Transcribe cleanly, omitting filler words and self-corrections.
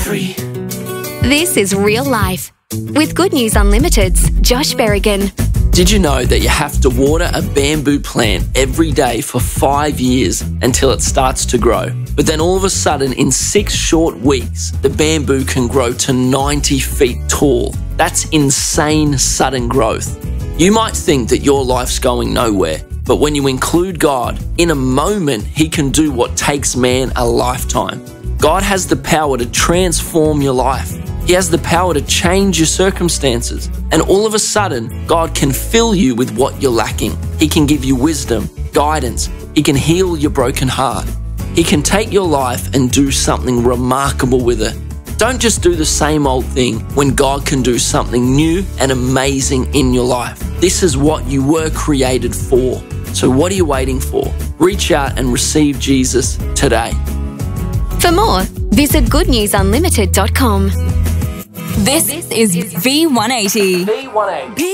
free. This is Real Life with Good News Unlimited's Josh Berrigan. Did you know that you have to water a bamboo plant every day for 5 years until it starts to grow? But then all of a sudden, in 6 short weeks, the bamboo can grow to 90 feet tall. That's insane sudden growth. You might think that your life's going nowhere, but when you include God, in a moment, He can do what takes man a lifetime. God has the power to transform your life. He has the power to change your circumstances. And all of a sudden, God can fill you with what you're lacking. He can give you wisdom, guidance. He can heal your broken heart. He can take your life and do something remarkable with it. Don't just do the same old thing when God can do something new and amazing in your life. This is what you were created for. So what are you waiting for? Reach out and receive Jesus today. For more, visit goodnewsunlimited.com. This is V180. V180.